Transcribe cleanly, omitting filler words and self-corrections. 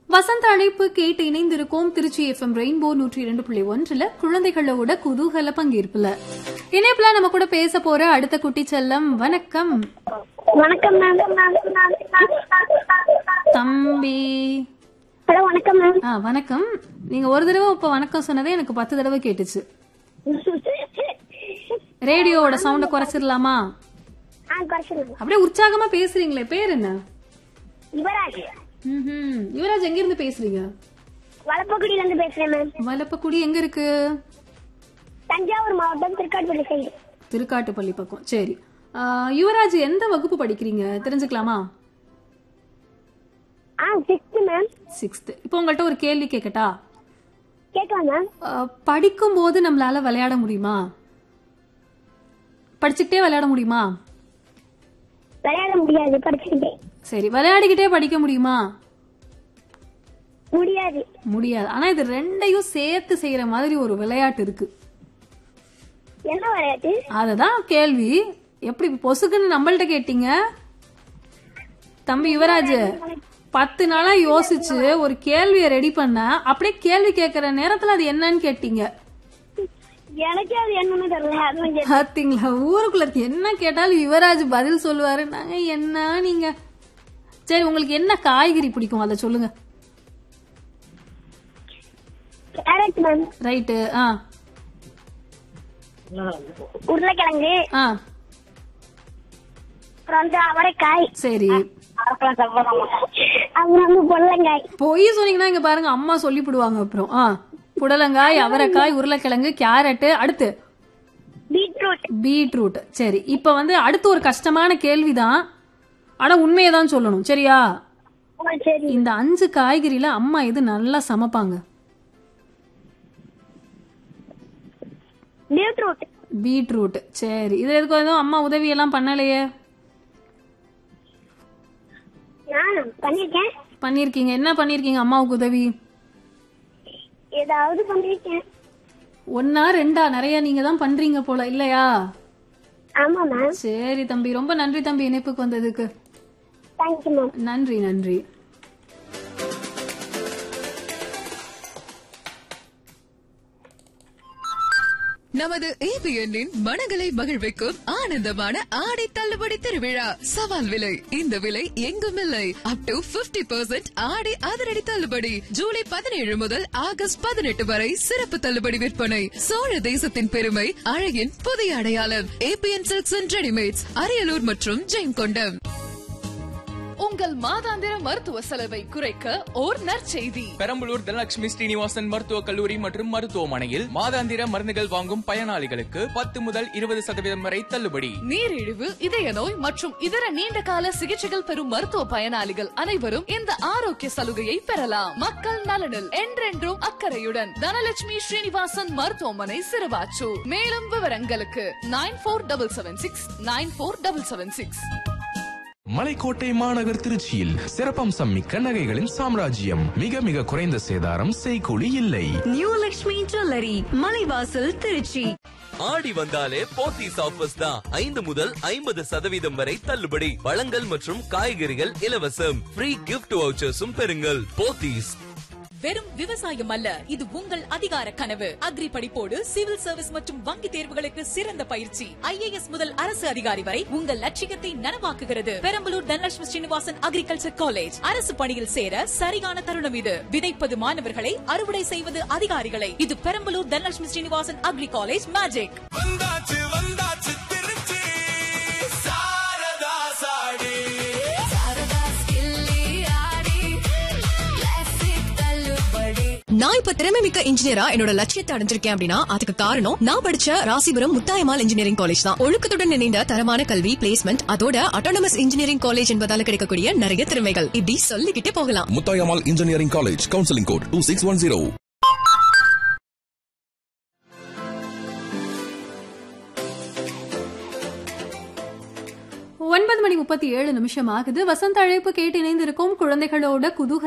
வசந்த அழைப்பு கேட்டு இணைந்திருக்கோம் Trichy FM rainbow 102.1 குழந்தைகளோட குதூகல பங்கேற்புல. இணைப்புல நம்ம கூட பேச போற அடுத்த குட்டி செல்லம். வணக்கம். வணக்கம் மேம். தம்பி. ஹலோ வணக்கம் மேம். வணக்கம். நீங்க ஒரு தடவை இப்ப வணக்கம் சொன்னதே எனக்கு 10 தடவை கேட்டுச்சு. ரேடியோவோட சவுண்ட குறைச்சிடலாமா? அப்படியே உற்சாகமா பேசுறீங்களே, பேர் என்ன? யுவராஜ். யுவராஜ், எங்க இருந்து பேசுறீங்க? வலப்பக்குடியில இருந்து பேசுறேன் மேம். வலப்பக்குடி எங்க இருக்கு? தஞ்சாவூர் மாவட்டம் திருக்காட்டுப்பள்ளி சைடு. திருக்காட்டுப்பள்ளி பக்கம். சரி, யுவராஜ் எந்த வகுப்பு படிக்கிறீங்க தெரிஞ்சுக்கலாமா? 6th ma'am. 6th. இப்போ உங்கள்ட்ட ஒரு கேள்வி கேட்கட்டா? கேட்கலாம் மேம். படிக்கும் போது நம்மளால விளையாட முடியுமா? படிச்சுக்கிட்டே விளையாட முடியுமா? விளையாட முடியாது, படிச்சுக்கிட்டே. சரி, விளையாடிக்கிட்டே படிக்க முடியுமா? முடியாது. முடியாது. ஆனா இது ரெண்டையும் சேர்த்து செய்யற மாதிரி ஒரு விளையாட்டு இருக்கு. என்ன விளையாட்டு? அததான் கேள்வி. எப்படி பொசுக்குன்னு நம்மள்ட்ட கேட்டீங்க? தம்பி யுவராஜ், 10 நாளா யோசிச்சு ஒரு கேள்வியை ரெடி பண்ண, அப்படியே கேள்வி கேட்கற நேரத்துல அது என்னன்னு கேட்டீங்க. எனக்கு அது என்னன்னு தெரியல. பாத்தீங்களா, ஊருக்குள்ள என்ன கேட்டாலும் யுவராஜ் பதில் சொல்லுவாரு. நாங்க என்ன நீங்க. சரி, உங்களுக்கு என்ன காய்கறி பிடிக்கும் அத சொல்லுங்க. Carrot ma'am. ரைட்டு. உருளைக்கிழங்கு. அப்புறம் அவரைக்காய். சரி, அப்புறம் புடலங்காய். பொய் சொன்னீங்கன்னா இங்க பாருங்க, அம்மா சொல்லி போடுவாங்க. அப்புறம் புடலங்காய், அவரைக்காய், உருளைக்கிழங்கு, கேரட், அடுத்து பீட்ரூட். சரி, இப்ப அடுத்து ஒரு கஷ்டமான கேள்விதான், ஆனா உண்மையதான் சொல்லணும். சரியா? இந்த 5 காய்கறியில அம்மா எது நல்லா சமைப்பாங்க? பீட்ரூட். சரி, இது எதுக்கு எதுவும் அம்மா உதவி எல்லாம் பண்ணலையே? பண்ணிருக்கீங்க. என்ன பண்ணிருக்கீங்க அம்மாவுக்கு உதவி? ஏதாவது பண்ணிருக்கேன். 1 2 நிறைய நீங்க தான் பண்றீங்க போல, இல்லையா? ஆமா மேம். சரி தம்பி, ரொம்ப நன்றி தம்பி இணைப்புக்கு வந்ததுக்கு. Thank you ma'am. நன்றி. நமது ஏபிஎன்னின் மனங்களை மகிழ்விக்கும் ஆனந்தமான ஆடை தள்ளுபடி திருவிழா. சவால் விலை. இந்த விலை எங்கும் இல்லை. அப் டு 50% ஆடை அதிரடி தள்ளுபடி. ஜூலை 17 முதல் ஆகஸ்ட் 18 வரை சிறப்பு தள்ளுபடி விற்பனை. சோழ தேசத்தின் பெருமை, அழகின் புதிய அடையாளம். ABN silks and readymades, Ariyalur மற்றும் ஜெயங்கொண்டம். உங்கள் மாதாந்திர மருத்துவ செலவை குறைக்க ஓர் நற்செய்தி. பெரம்பலூர் தனலட்சுமி ஸ்ரீனிவாசன் மருத்துவக் கல்லூரி மற்றும் மருத்துவமனையில் மாதாந்திர மருந்துகள் வாங்கும் பயனாளிகளுக்கு 10 முதல் 20% வரை தள்ளுபடி. நீரிழிவு, இதய நோய் மற்றும் இதர நீண்ட கால சிகிச்சைகள் பெறும் மருத்துவ பயனாளிகள் அனைவரும் இந்த ஆரோக்கிய சலுகையை பெறலாம். மக்கள் நலனில் என்றென்றும் அக்கறையுடன் தனலட்சுமி ஸ்ரீனிவாசன் மருத்துவமனை, சிறுவாச்சூர். மேலும் விவரங்களுக்கு 9476 மலைக்கோட்டை மாநகர் திருச்சியில் சிறப்பம்சம் மிக்க நகைகளின் சாம்ராஜ்யம். மிக மிக குறைந்த சேதாரம், செய்கூலி இல்லை. New Lakshmi jewellery, Malaivasal, Trichy. ஆடி வந்தாலே போத்தீஸ் ஆஃபர்ஸ் தான். 5 முதல் 50% வரை தள்ளுபடி. பழங்கள் மற்றும் காய்கறிகள் இலவசம். ஃப்ரீ கிஃப்ட் வவுச்சர்ஸும் பெறுங்கள். போத்தீஸ். வெறும் விவசாயம் அல்ல, இது உங்கள் அதிகார கனவு. அக்ரி படிப்போடு சிவில் சர்வீஸ் மற்றும் வங்கி தேர்வுகளுக்கு சிறந்த பயிற்சி. IAS முதல் அரசு அதிகாரி வரை உங்கள் லட்சியத்தை நனவாக்குகிறது. Perambalur Dhanalakshmi Srinivasan agriculture college. அரசு பணியில் சேர சரியான தருணம் இது. விதைப்பது மாணவர்களை, அறுவடை செய்வது அதிகாரிகளை. இது Perambalur Dhanalakshmi Srinivasan agri college magic. நான் இப்ப திறமை மிக்க இன்ஜினியரா என்னோட லட்சியத்தை அடைஞ்சிருக்கேன் அப்படின்னா அதுக்கு காரணம் நான் படிச்ச ராசிபுரம் முத்தாயம்மாள் இன்ஜினியரிங் காலேஜ் தான். ஒழுக்கத்துடன் இணைந்த தரமான கல்வி, பிளேஸ்மெண்ட், அதோட அட்டானமஸ் இன்ஜினியரிங் காலேஜ் என்பதால கிடைக்கக்கூடிய நிறைய திறமைகள். இப்படி சொல்லிக்கிட்டே போகலாம். Muthayammal engineering college, counselling code 2610. 9:37 ஆகுது. வசந்த அழைப்பு கேட்டு இணைந்திருக்கும் குழந்தைகளோட குதூகல